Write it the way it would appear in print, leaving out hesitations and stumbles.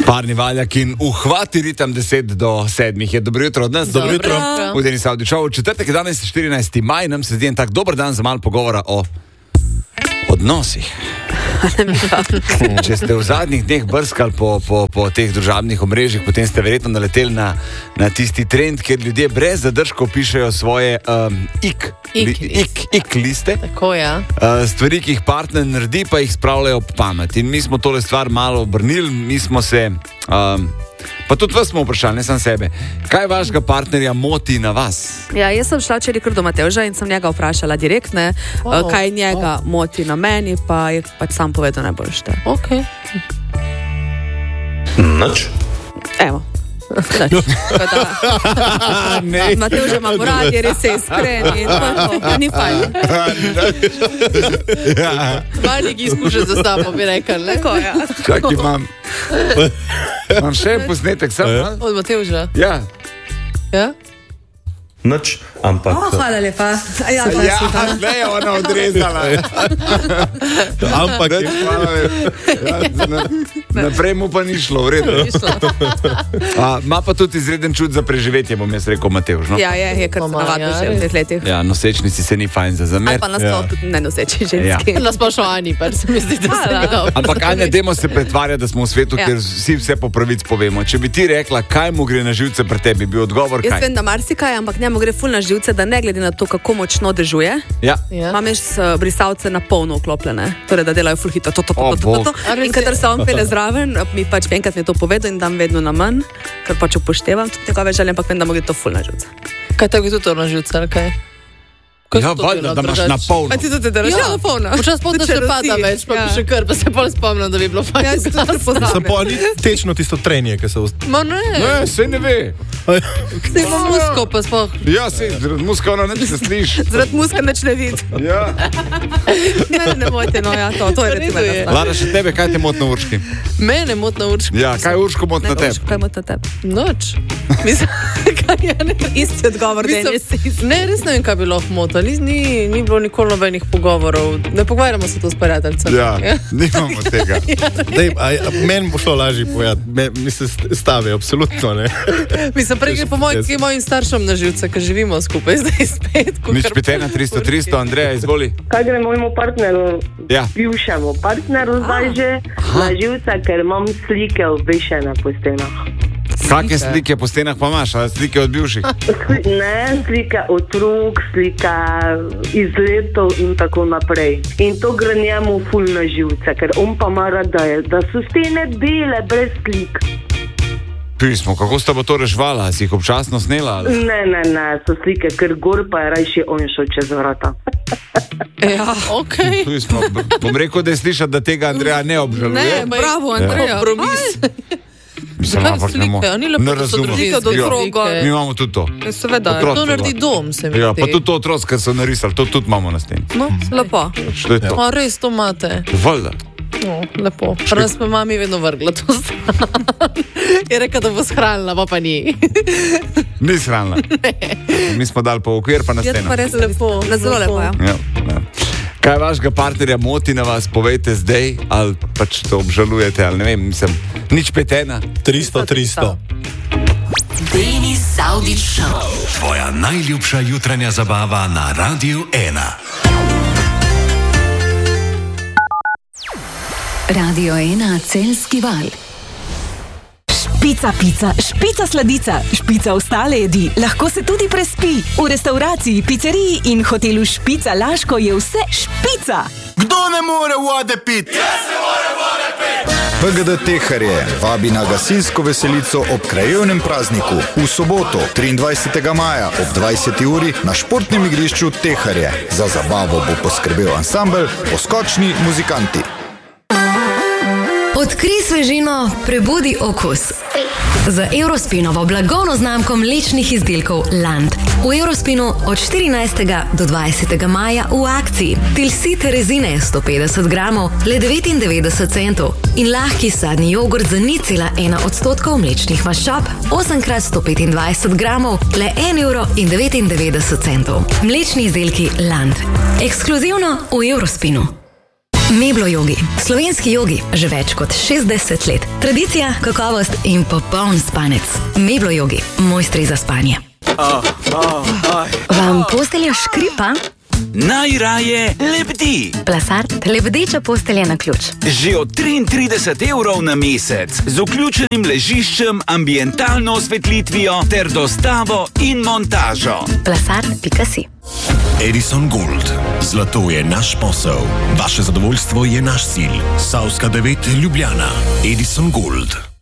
Parni Valjak in uhvati ritem 6:50 je. Dobro jutro od nas. Dobro jutro. V Deni Saudi Show. Četrtek je danes 14. maj, nam se zdi en tak dober dan za malo pogovora o odnosih. Če ste v zadnjih dneh brskali po teh družabnih omrežjih, potem ste verjetno naleteli na tisti trend, kjer ljudje brez zadržkov pišejo svoje ik liste. Tako, ja. Stvari, ki jih partner naredi, pa jih spravljajo ob pamet. In mi smo tole stvar malo obrnili, mi smo se... Pa tudi vas smo vprašali, ne sam sebe. Kaj vašega partnerja moti na vas? Ja, jaz sem šla včeraj kar do Matevža in sem njega vprašala direktne, kaj njega moti na meni, pa je pač sam povedal najboljšte. Ok. Nič. Evo. Matevž ima rad, je res iskren in to ni fajn. Maliki izkušen za sabo, bi rekel. Tako, ja. Čakaj, imam še posnetek sam. Od Matevža? Ja. Ja? Nič, ampak... Hvala lepa. Ja, ne je ona odrezala. Ampak... Naprej mu pa ni šlo, v redu. Ma pa tudi izreden čut za preživetje, bom jaz rekel, Matevž. Ja, je kar se navadno že v teh letih. Ja, nosečnici se ni fajn za zamer. Ali pa nasploh tudi nenoseči ženski. Nasploh še Ani, pa se mi zdi, da se ne dobro. Ampak Anja, dajmo se pretvarjati, da smo v svetu, kjer vsi vse po pravic povemo. Če bi ti rekla, kaj mu gre na živce pri tebi, bi odgovor kaj? Jaz vem, da marsikaj, ampak njemu gre ful na živce, da ne glede na to, kako močno dežuje, imam brisalce na polno vklopljene, torej da delajo ful hitro, in kadar se on pele zraven, mi pač enkrat mi je to povedal in dam vedno na manj, ker pač upoštevam tudi njegove želje, ampak vem, da mu gre to ful na živce. Kaj tako je tudi to na živce, ali kaj? Ja, valjda, da imaš na polno. A ti to te drži? Ja, na polno. Včasih pa še pada več, pa še kar, pa se bolj spomnim, da bi bilo fajn. Ja, se to poznam. Sem pa ni tečno tisto trenje, ki se... Ma ne. Ne, se ne ve. Se ima musko, pa sploh. Ja, se, zaradi muska ona neč se sliš. Zaradi muska neč ne vid. Ja. Ne mojte, no ja, to je recimo jedna stvar. Lara, še tebe, kaj te moti na Urški? Mene moti na Urški. Ja, kaj Urško moti na tebi? Kaj moti na tebi? Noč. Mislim, kaj je ne? Isti odgovor, Denis. Ne, res ne vem, kaj bi lahko motili. Ni bilo nikoli nobenih pogovorov. Ne pogovarjamo se to s prijateljcem. Ja, nimamo tega. Meni bo šlo lažje povedati. Mislim, stave, absolutno ne. Mislim, prej gre po mojim staršem na živce, ker živimo skupaj zdaj spet. Nič pitena, 300, Andreja, izvoli. Kaj gre mojemu partneru, bivšemu partneru zdaj že na živce, ker imam slike obešene po stenah. Kakšne slike po stenah pa imaš, ali slike od bivših? Ne, slike otrok, slike izletov in tako naprej. In to gre njemu ful na živce, ker on pa mara, da so stene bele, brez slik. Pismo, kako sta pa to rešvala? Si jih občasno snela? Ali? Ne, so slike, ker gor pa je rajši on šel čez vrata. Ja, okej. Pismo, bom rekel, da je slišati, da tega Andreja ne obžaluje. Ne, bravo, Andreja. Kompromis. Mislim, ampak ne razumem. Mi imamo tudi to. Seveda, to naredi dom, se mi zdi. Ja, pa tudi to otroci, kar so narisali, to tudi imamo na steni. No, lepo. Što je to? Pa res to imate. Valjda. No, lepo. Raz pa mami vedno vrgla to stran. Je rekla, da bo shranila, pa ni. Ni shranila. Mi smo dali po okvir, pa na steno. Je pa res lepo. Zelo lepo, ja. Kaj vašega partnerja moti na vas, povejte zdaj, ali pač to obžalujete, ali ne vem, mislim, nič petena. 300. Deni Saudi Show. Tvoja najljubša jutranja zabava na Radiu 1. Radio 1 Celjski val. Špica pica, špica sladica, špica ostale jedi, lahko se tudi prespi. V restavraciji, pizzeriji in hotelu Špica Laško je vse špica. Kdo ne more vode pit? Jaz ne more vode pit! PGD Teharje vabi na gasilsko veselico ob krajevnem prazniku v soboto 23. maja ob 20. uri na športnem igrišču Teharje. Za zabavo bo poskrbel ansambel Poskočni muzikanti. Odkrij svežino, prebudi okus. Z Eurospinovo blagovno znamko mlečnih izdelkov Land. V Eurospinu od 14. do 20. maja v akciji. Tilsite rezine 150 gramov, le 99 centov. In lahki sadni jogurt za 0,1% mlečnih maščob, 8x125 gramov, le 1,99 €. Mlečni izdelki Land. Ekskluzivno v Eurospinu. Meblo jogi. Slovenski jogi že več kot 60 let. Tradicija, kakovost in popoln spanec. Meblo jogi. Mojstri za spanje. Vam postelja škripa? Najraje lebdi. Plasart, lebdeča postelja na ključ. Že od 33 evrov na mesec, z vključenim ležiščem, ambientalno osvetlitvijo ter dostavo in montažo. Plasart.si. Edison Gold. Zlato je naš posel. Vaše zadovoljstvo je naš cilj. Savska 9 Ljubljana. Edison Gold.